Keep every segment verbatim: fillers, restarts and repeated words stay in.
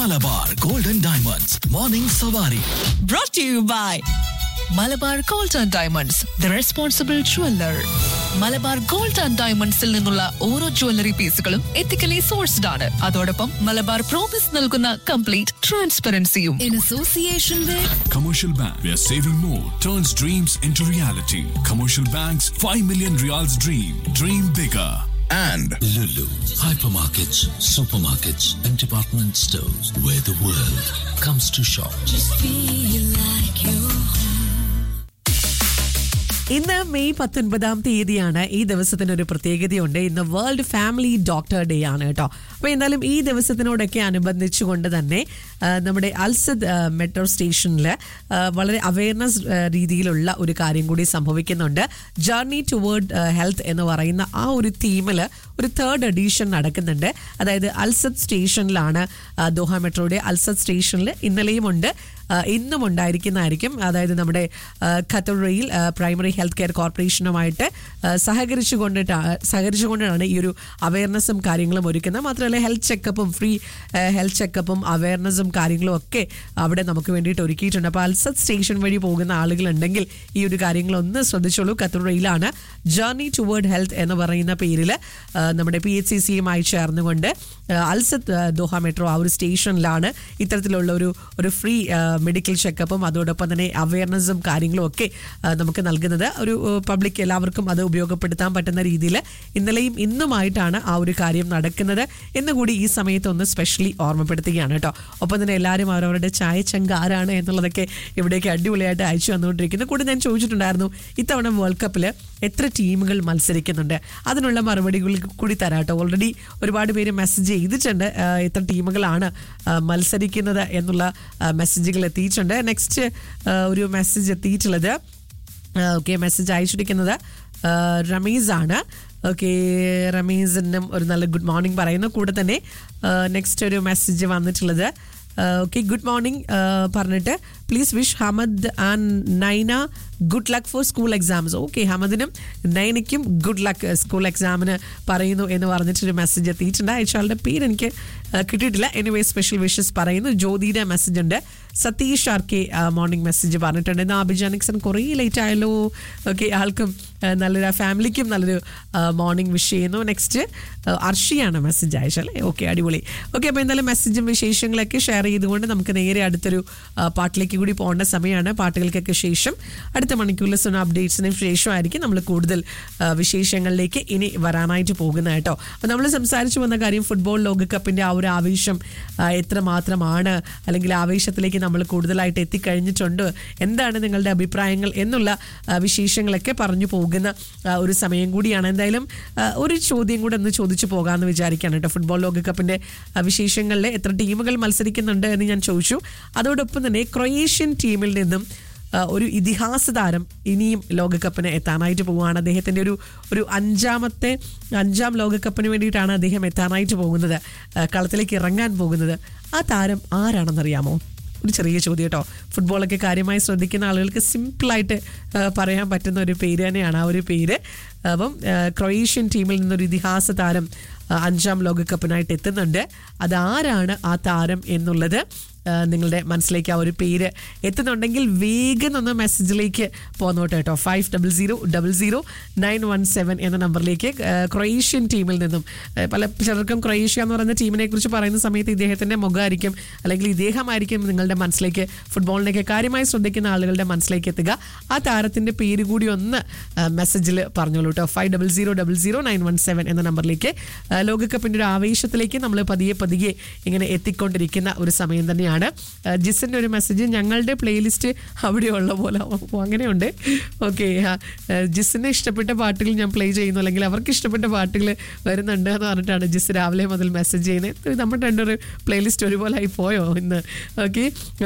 Malabar Golden Diamonds Morning Savari. Brought to you by Malabar gold and diamonds the responsible jeweller. Malabar gold and ഡയമണ്ട്സിൽ നിന്നുള്ള ഓരോ jewellery പീസുകളും ethically sourced ആണ്. അതോടൊപ്പം Malabar promise നൽകുന്ന complete ട്രാൻസ്പെറൻസിയും. In association with Commercial Bank, where saving more turns dreams into reality. Commercial Bank's five million Riyals dream. Dream bigger. And Lulu, hypermarkets, supermarkets, and department stores where the world comes to shop. Just feel like you're ഇന്ന് May പത്തൊൻപതാം തീയതിയാണ്. ഈ ദിവസത്തിന് ഒരു പ്രത്യേകതയുണ്ട്. ഇന്ന് world family doctor day ആണ് കേട്ടോ. അപ്പോൾ എന്തായാലും ഈ ദിവസത്തിനോടൊക്കെ അനുബന്ധിച്ചുകൊണ്ട് തന്നെ നമ്മുടെ അൽസദ് മെട്രോ സ്റ്റേഷനിൽ വളരെ അവയർനെസ് രീതിയിലുള്ള ഒരു കാര്യം കൂടി സംഭവിക്കുന്നുണ്ട്. ജേർണി ടുവേർഡ് ഹെൽത്ത് എന്ന് പറയുന്ന ആ ഒരു തീമിൽ ഒരു തേർഡ് എഡീഷൻ നടക്കുന്നുണ്ട്. അതായത് അൽസദ് സ്റ്റേഷനിലാണ്, ദോഹ മെട്രോയുടെ അൽസദ് സ്റ്റേഷനിൽ ഇന്നലെയും ഉണ്ട്, ഇന്നും ഉണ്ടായിരിക്കുന്നതായിരിക്കും. അതായത് നമ്മുടെ Qatar rail primary health care കോർപ്പറേഷനുമായിട്ട് സഹകരിച്ചു കൊണ്ടിട്ടാണ് സഹകരിച്ചുകൊണ്ടാണ് ഈ ഒരു അവയർനെസ്സും കാര്യങ്ങളും ഒരുക്കുന്നത്. മാത്രമല്ല ഹെൽത്ത് ചെക്കപ്പും ഫ്രീ ഹെൽത്ത് ചെക്കപ്പും അവയർനെസ്സും കാര്യങ്ങളും ഒക്കെ അവിടെ നമുക്ക് വേണ്ടിയിട്ട് ഒരുക്കിയിട്ടുണ്ട്. അപ്പോൾ അൽസദ് സ്റ്റേഷൻ വഴി പോകുന്ന ആളുകളുണ്ടെങ്കിൽ ഈ ഒരു കാര്യങ്ങളൊന്ന് ശ്രദ്ധിച്ചോളൂ. ഖത്തർ റെയിലാണ് ജേർണി ടുവേർഡ് ഹെൽത്ത് എന്ന് പറയുന്ന പേരിൽ നമ്മുടെ പി എച്ച് സി സിയുമായി ചേർന്നുകൊണ്ട് അൽസദ് ദോഹ മെട്രോ ആ ഒരു സ്റ്റേഷനിലാണ് ഇത്തരത്തിലുള്ള ഒരു ഒരു ഫ്രീ മെഡിക്കൽ ചെക്കപ്പും അതോടൊപ്പം തന്നെ അവയർനെസ്സും കാര്യങ്ങളും ഒക്കെ നമുക്ക് നൽകുന്നത്. ഒരു പബ്ലിക് എല്ലാവർക്കും അത് ഉപയോഗപ്പെടുത്താൻ പറ്റുന്ന രീതിയിൽ ഇന്നലെയും ഇന്നുമായിട്ടാണ് ആ ഒരു കാര്യം നടക്കുന്നത് എന്നുകൂടി ഈ സമയത്ത് ഒന്ന് സ്പെഷ്യലി ഓർമ്മപ്പെടുത്തുകയാണ് കേട്ടോ. ഒപ്പം തന്നെ എല്ലാവരും അവരവരുടെ ചായ ചങ്ക ആരാണ് എന്നുള്ളതൊക്കെ ഇവിടേക്ക് അടിപൊളിയായിട്ട് അയച്ചു വന്നുകൊണ്ടിരിക്കുന്നു. കൂടെ ഞാൻ ചോദിച്ചിട്ടുണ്ടായിരുന്നു ഇത്തവണ വേൾഡ് കപ്പിൽ എത്ര ടീമുകൾ മത്സരിക്കുന്നുണ്ട്, അതിനുള്ള മറുപടികൾ കൂടി തരാട്ടോ. ഓൾറെഡി ഒരുപാട് പേര് മെസ്സേജ് ചെയ്തിട്ടുണ്ട് എത്ര ടീമുകളാണ് മത്സരിക്കുന്നത് എന്നുള്ള മെസ്സേജുകൾ എത്തിയിട്ടുണ്ട്. നെക്സ്റ്റ് ഒരു മെസ്സേജ് എത്തിയിട്ടുള്ളത്, ഓക്കെ, മെസ്സേജ് അയച്ചിരിക്കുന്നത് റമീസ് ആണ്. ഓക്കെ, റമീസിനും ഒരു നല്ല ഗുഡ് മോർണിംഗ് പറയുന്നു. കൂടെ തന്നെ നെക്സ്റ്റ് ഒരു മെസ്സേജ് വന്നിട്ടുള്ളത്, ഓക്കെ, ഗുഡ് മോർണിംഗ് പറഞ്ഞിട്ട് please wish Hamad and Naina good luck for school exams. Okay, ഹമദിനും നൈനയ്ക്കും good luck school എക്സാമിന് പറയുന്നു എന്ന് പറഞ്ഞിട്ടൊരു മെസ്സേജ് എത്തിയിട്ടുണ്ട്. അയച്ചാളുടെ പേര് എനിക്ക് കിട്ടിയിട്ടില്ല. എനിവേ സ്പെഷ്യൽ വിഷസ് പറയുന്നു. ജ്യോതിയുടെ മെസ്സേജ് ഉണ്ട്. Satheesh R K morning message പറഞ്ഞിട്ടുണ്ട്. ഇന്ന് അഭിജാനിക്സൺ കുറേ ലേറ്റ് ആയല്ലോ. ഓക്കെ, ആൾക്കും നല്ലൊരു ഫാമിലിക്കും നല്ലൊരു മോർണിംഗ് വിഷ് ചെയ്യുന്നു. Next അർഷിയാണ് message അയച്ചല്ലേ. ഓക്കെ, അടിപൊളി. ഓക്കെ, അപ്പോൾ എന്തായാലും മെസ്സേജും വിശേഷങ്ങളൊക്കെ ഷെയർ ചെയ്തുകൊണ്ട് നമുക്ക് നേരെ അടുത്തൊരു പാട്ടിലേക്ക് കൂടി പോകേണ്ട സമയമാണ്. പാട്ടുകൾക്കൊക്കെ ശേഷം അടുത്ത മണിക്കൂറിൽ സുന അപ്ഡേറ്റ്സിന് ശേഷമായിരിക്കും നമ്മൾ കൂടുതൽ വിശേഷങ്ങളിലേക്ക് ഇനി വരാനായിട്ട് പോകുന്നത് കേട്ടോ. അപ്പോൾ നമ്മൾ സംസാരിച്ചു വന്ന കാര്യം ഫുട്ബോൾ ലോകകപ്പിൻ്റെ ആ ഒരു ആവേശം എത്രമാത്രമാണ്, അല്ലെങ്കിൽ ആവേശത്തിലേക്ക് നമ്മൾ കൂടുതലായിട്ട് എത്തിക്കഴിഞ്ഞിട്ടുണ്ട്, എന്താണ് നിങ്ങളുടെ അഭിപ്രായങ്ങൾ എന്നുള്ള വിശേഷങ്ങളൊക്കെ പറഞ്ഞു പോകുന്ന ഒരു സമയം കൂടിയാണ്. എന്തായാലും ഒരു ചോദ്യം കൂടെ ഒന്ന് ചോദിച്ചു പോകാമെന്ന് വിചാരിക്കുകയാണ് കേട്ടോ. ഫുട്ബോൾ ലോകകപ്പിൻ്റെ വിശേഷങ്ങളിൽ എത്ര ടീമുകൾ മത്സരിക്കുന്നുണ്ട് എന്ന് ഞാൻ ചോദിച്ചു. അതോടൊപ്പം തന്നെ ക്രൊയേഷ്യൻ ടീമിൽ നിന്നും ഒരു ഇതിഹാസ താരം ഇനിയും ലോകകപ്പിന് എത്താനായിട്ട് പോവുകയാണ്. അദ്ദേഹത്തിൻ്റെ ഒരു ഒരു അഞ്ചാമത്തെ അഞ്ചാം ലോകകപ്പിന് വേണ്ടിയിട്ടാണ് അദ്ദേഹം എത്താനായിട്ട് പോകുന്നത്, കളത്തിലേക്ക് ഇറങ്ങാൻ പോകുന്നത്. ആ താരം ആരാണെന്നറിയാമോ? ഒരു ചെറിയ ചോദ്യം കേട്ടോ. ഫുട്ബോളൊക്കെ കാര്യമായി ശ്രദ്ധിക്കുന്ന ആളുകൾക്ക് സിമ്പിളായിട്ട് പറയാൻ പറ്റുന്ന ഒരു പേര് തന്നെയാണ് ആ ഒരു പേര്. അപ്പം ക്രൊയേഷ്യൻ ടീമിൽ നിന്നൊരു ഇതിഹാസ താരം അഞ്ചാം ലോകകപ്പിനായിട്ട് എത്തുന്നുണ്ട്. അതാരാണ് ആ താരം എന്നുള്ളത് നിങ്ങളുടെ മനസ്സിലേക്ക് ആ ഒരു പേര് എത്തുന്നുണ്ടെങ്കിൽ വേഗം ഒന്ന് മെസ്സേജിലേക്ക് പോന്നോട്ടെ കേട്ടോ. Five double zero double zero nine one seven എന്ന നമ്പറിലേക്ക്. ക്രൊയേഷ്യൻ ടീമിൽ നിന്നും പല ചിലർക്കും ക്രൊയേഷ്യ എന്ന് പറയുന്ന ടീമിനെ കുറിച്ച് പറയുന്ന സമയത്ത് ഇദ്ദേഹത്തിൻ്റെ മുഖമായിരിക്കും അല്ലെങ്കിൽ ഇദ്ദേഹമായിരിക്കും നിങ്ങളുടെ മനസ്സിലേക്ക്, ഫുട്ബോളിനെയൊക്കെ കാര്യമായി ശ്രദ്ധിക്കുന്ന ആളുകളുടെ മനസ്സിലേക്ക് എത്തുക. ആ താരത്തിൻ്റെ പേര് കൂടി ഒന്ന് മെസ്സേജിൽ പറഞ്ഞോളൂ കേട്ടോ. Five double zero double zero nine one seven എന്ന നമ്പറിലേക്ക്. ലോകകപ്പിൻ്റെ ഒരു ആവേശത്തിലേക്ക് നമ്മൾ പതിയെ പതിയെ ഇങ്ങനെ എത്തിക്കൊണ്ടിരിക്കുന്ന ഒരു സമയം തന്നെയാണ്. ജിസിൻ്റെ ഒരു മെസ്സേജ്, ഞങ്ങളുടെ പ്ലേലിസ്റ്റ് അവിടെയുള്ള പോലെ. അപ്പോൾ അങ്ങനെയുണ്ട്. ഓക്കെ, ജിസിന് ഇഷ്ടപ്പെട്ട പാട്ടുകൾ ഞാൻ പ്ലേ ചെയ്യുന്നു, അല്ലെങ്കിൽ അവർക്ക് ഇഷ്ടപ്പെട്ട പാട്ടുകൾ വരുന്നുണ്ട് എന്ന് പറഞ്ഞിട്ടാണ് ജിസ് രാവിലെ മുതൽ മെസ്സേജ് ചെയ്യുന്നത്. നമ്മുടെ രണ്ടൊരു പ്ലേലിസ്റ്റ് ഒരുപോലെ ആയി പോയോ ഇന്ന്? ഓക്കെ,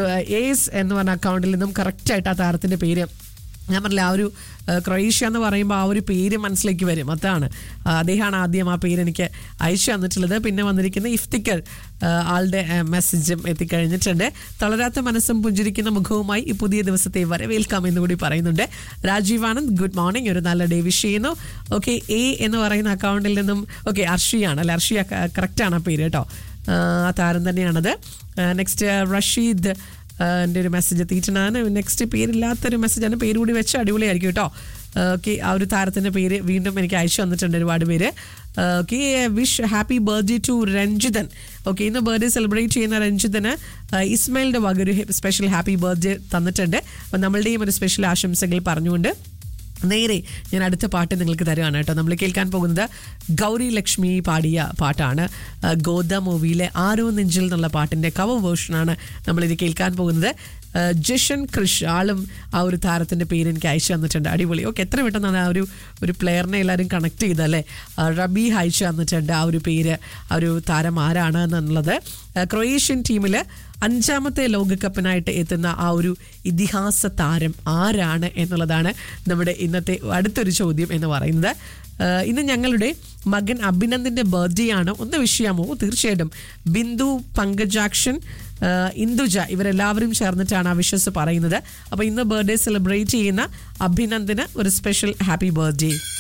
ഏസ് എന്ന് പറഞ്ഞ അക്കൗണ്ടിൽ നിന്നും കറക്റ്റായിട്ട് ആ താരത്തിൻ്റെ പേര് ഞാൻ പറഞ്ഞില്ല, ആ ഒരു ക്രൊയേഷ്യ എന്ന് പറയുമ്പോൾ ആ ഒരു പേര് മനസ്സിലേക്ക് വരും. അതാണ് അദ്ദേഹമാണ് ആദ്യം ആ പേര് എനിക്ക് അയച്ചു തന്നിട്ടുള്ളത്. പിന്നെ വന്നിരിക്കുന്ന ഇഫ്തിക്കർ ആളുടെ മെസ്സേജും എത്തിക്കഴിഞ്ഞിട്ടുണ്ട്. തളരാത്ത മനസ്സും പുഞ്ചിരിക്കുന്ന മുഖവുമായി ഈ പുതിയ ദിവസത്തെ വരവേൽക്കാം എന്ന് കൂടി പറയുന്നുണ്ട്. രാജീവ് ആനന്ദ് ഗുഡ് മോർണിംഗ്, ഒരു നല്ല ഡേ വിഷ് ചെയ്യുന്നു. ഓക്കെ, എ എന്ന് പറയുന്ന അക്കൗണ്ടിൽ നിന്നും ഓക്കെ അർഷിയാണ് അല്ലെ, അർഷിയ കറക്റ്റാണ് ആ പേര് കേട്ടോ. ആ താരം തന്നെയാണത്. നെക്സ്റ്റ് റഷീദ് എൻ്റെ ഒരു മെസ്സേജ് എത്തിയിട്ടാണ്. നെക്സ്റ്റ് പേരില്ലാത്തൊരു മെസ്സേജാണ്, പേര് കൂടി വെച്ച് അടിപൊളിയായിരിക്കും കേട്ടോ. ഓക്കെ, ആ ഒരു താരത്തിൻ്റെ പേര് വീണ്ടും എനിക്ക് അയച്ചു വന്നിട്ടുണ്ട് ഒരുപാട് പേര്. Okay, wish happy birthday to രഞ്ജിതൻ. Okay, ഇന്ന് ബർത്ത്ഡേ സെലിബ്രേറ്റ് ചെയ്യുന്ന രഞ്ജിതന് ഇസ്മയിലിൻ്റെ വക ഒരു സ്പെഷ്യൽ ഹാപ്പി ബർത്ത്ഡേ തന്നിട്ടുണ്ട്. അപ്പം നമ്മളുടെയും ഒരു സ്പെഷ്യൽ ആശംസകൾ പറഞ്ഞുകൊണ്ട് നേരെ ഞാൻ അടുത്ത പാട്ട് നിങ്ങൾക്ക് തരുവാണ് കേട്ടോ. നമ്മൾ കേൾക്കാൻ പോകുന്നത് ഗൗരി ലക്ഷ്മി പാടിയ പാട്ടാണ്. ഗോദ മൂവിയിലെ ആരോ നെഞ്ചിൽ എന്നുള്ള പാട്ടിൻ്റെ കവർ വേർഷനാണ് നമ്മളിത് കേൾക്കാൻ പോകുന്നത്. ജിഷൻ ക്രിഷ് ആളും ആ ഒരു താരത്തിൻ്റെ പേര് എനിക്ക് അയച്ചു തന്നിട്ടുണ്ട്. അടിപൊളി. ഓക്കെ, എത്ര പെട്ടെന്നാണ് ആ ഒരു ഒരു പ്ലെയറിനെ എല്ലാവരും കണക്ട് ചെയ്തല്ലേ. റബി അയച്ചു തന്നിട്ടുണ്ട് ആ ഒരു പേര്, ആ ഒരു താരം ആരാണ് എന്നുള്ളത്. ക്രൊയേഷ്യൻ ടീമിൽ അഞ്ചാമത്തെ ലോകകപ്പിനായിട്ട് എത്തുന്ന ആ ഒരു ഇതിഹാസ താരം ആരാണ് എന്നുള്ളതാണ് നമ്മുടെ ഇന്നത്തെ അടുത്തൊരു ചോദ്യം എന്ന് പറയുന്നത്. ഇന്ന് ഞങ്ങളുടെ മകൻ അഭിനന്ദിൻ്റെ ബർത്ത്ഡേ ആണ്, ഒന്ന് വിഷ് ചെയ്യാമോ? തീർച്ചയായിട്ടും. ബിന്ദു, പങ്കജാക്ഷൻ, ഇന്ദുജ ഇവരെല്ലാവരും ചേർന്നിട്ടാണ് ആ വിഷസ് പറയുന്നത്. അപ്പോൾ ഇന്ന് ബർത്ത്ഡേ സെലിബ്രേറ്റ് ചെയ്യുന്ന അഭിനന്ദിന് ഒരു സ്പെഷ്യൽ ഹാപ്പി ബർത്ത്ഡേ.